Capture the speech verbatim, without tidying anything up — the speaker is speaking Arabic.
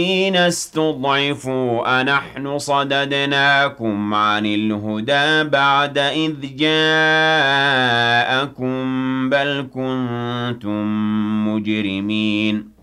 الَّذِينَ اسْتُضْعِفُوا أَنَحْنُ صَدَدْنَاكُمْ عَنِ الْهُدَىٰ بَعْدَ إِذْ جَاءَكُم ۖ بَلْ كُنتُم مُّجْرِمِينَ